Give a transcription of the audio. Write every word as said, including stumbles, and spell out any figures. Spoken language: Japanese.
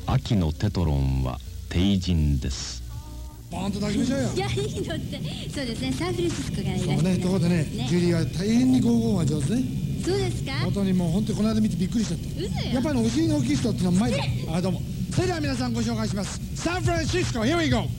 秋のテトロンは帝人です。 バーンと抱きましょうよ。 いや、いいのって。そうですね、サンフランシスコからいらっしゃる。 そうね、ところでね、ジュリーは大変にゴーゴーが上手ね。 そうですか。 本当にもう本当にこの間見てびっくりしちゃった。 嘘よ。 やっぱりお尻の大きい人ってのはうまいだ。あ、どうも。それでは皆さんご紹介します。サンフランシスコ、here we go。